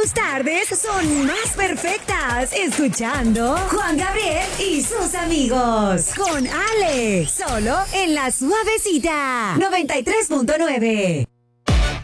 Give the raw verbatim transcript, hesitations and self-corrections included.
tus tardes son más perfectas escuchando Juan Gabriel y sus amigos con Ale, solo en La Suavecita noventa y tres punto nueve.